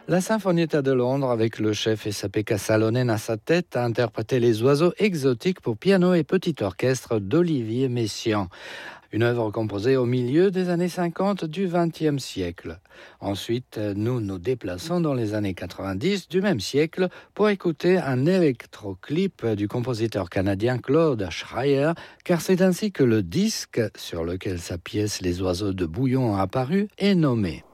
La Sinfonietta de Londres, avec le chef Esa-Pekka Salonen à sa tête, a interprété Les Oiseaux exotiques pour piano et petit orchestre d'Olivier Messiaen. Une œuvre composée au milieu des années 50 du XXe siècle. Ensuite, nous nous déplaçons dans les années 90 du même siècle pour écouter un électroclip du compositeur canadien Claude Schreier, car c'est ainsi que le disque sur lequel sa pièce Les Oiseaux de Bouillon a apparu est nommé.